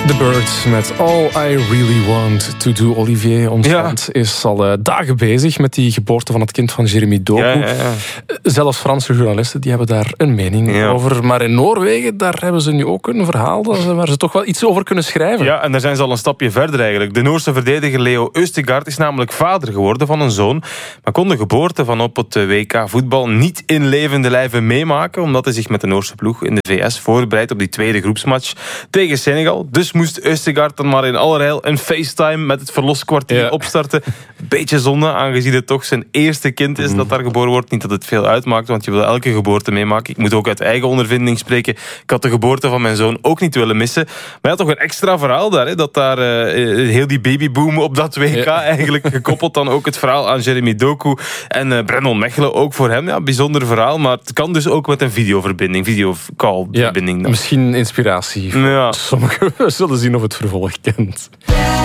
The Birds met All I Really Want To Do. Olivier, ons land is al dagen bezig met die geboorte van het kind van Jeremy Doku. Ja. Zelfs Franse journalisten die hebben daar een mening over. Maar in Noorwegen, daar hebben ze nu ook een verhaal waar ze toch wel iets over kunnen schrijven. Ja, en daar zijn ze al een stapje verder eigenlijk. De Noorse verdediger Leo Østegård is namelijk vader geworden van een zoon, maar kon de geboorte van op het WK voetbal niet in levende lijven meemaken, omdat hij zich met de Noorse ploeg in de VS voorbereidt op die tweede groepsmatch tegen Senegal. Dus moest Østegård dan maar in allerijl een FaceTime met het verloskwartier opstarten. Beetje zonde, aangezien het toch zijn eerste kind is dat daar geboren wordt. Niet dat het veel uitmaakt, want je wil elke geboorte meemaken. Ik moet ook uit eigen ondervinding spreken. Ik had de geboorte van mijn zoon ook niet willen missen. Maar hij had toch een extra verhaal daar. Hè? Dat daar heel die babyboom op dat WK eigenlijk gekoppeld. Dan ook het verhaal aan Jeremy Doku en Brennan Mechelen. Ook voor hem. Ja, bijzonder verhaal. Maar het kan dus ook met een videocall-verbinding. Misschien inspiratie. Sommigen zullen zien of het vervolg kent.